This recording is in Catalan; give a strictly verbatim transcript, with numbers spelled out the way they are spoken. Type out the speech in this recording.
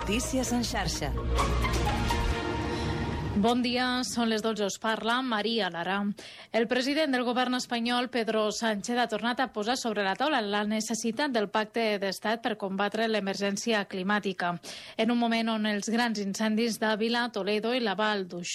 Notícies en xarxa. Bon dia, són les dotze, us parla Maria Lara. El president del govern espanyol, Pedro Sánchez, ha tornat a posar sobre la taula la necessitat del pacte d'estat per combatre l'emergència climàtica. En un moment on els grans incendis d'Àvila, Toledo i la Vall d'Uixó